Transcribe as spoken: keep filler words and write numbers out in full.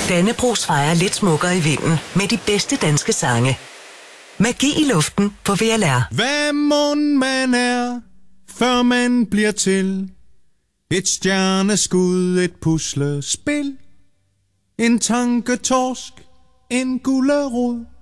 Dannebrogs fejrer lidt smukkere i vinden med de bedste danske sange. Magi i luften på V L R. Hvad mon man er, før man bliver til et stjerneskud, et puslespil, en tanketorsk, en gullerod,